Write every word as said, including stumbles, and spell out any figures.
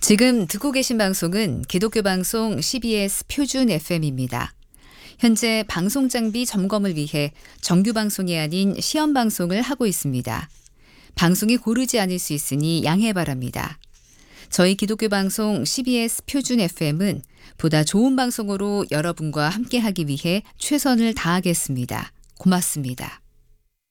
지금 듣고 계신 방송은 기독교 방송 씨비에스 표준 에프엠입니다. 현재 방송 장비 점검을 위해 정규 방송이 아닌 시험 방송을 하고 있습니다. 방송이 고르지 않을 수 있으니 양해 바랍니다. 저희 기독교 방송 씨비에스 표준 에프엠은 보다 좋은 방송으로 여러분과 함께하기 위해 최선을 다하겠습니다. 고맙습니다.